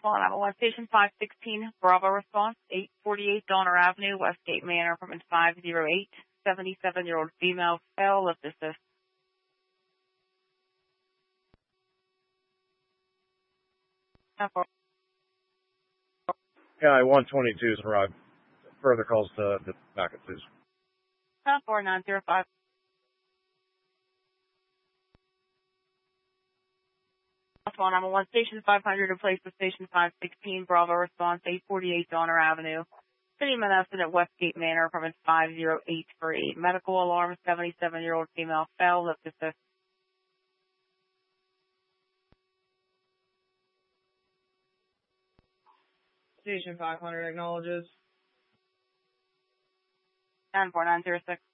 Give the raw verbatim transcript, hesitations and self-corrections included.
Swan, I'm on Station five sixteen, Bravo response, eight forty-eight Donner Avenue, Westgate Manor, apartment five oh eight, seventy-seven-year-old female, fail lift assist. Yeah, one twenty-two is arrived. Further calls to the backup, please. four nine zero five. One, I'm on Station five hundred, replacement Station five sixteen, Bravo response, eight forty-eight Donner Avenue, City Menneson at Westgate Manor, apartment five oh eight for eight. Medical alarm, seventy-seven-year-old female, fail lift assist. Station five hundred acknowledges. nine four nine zero six.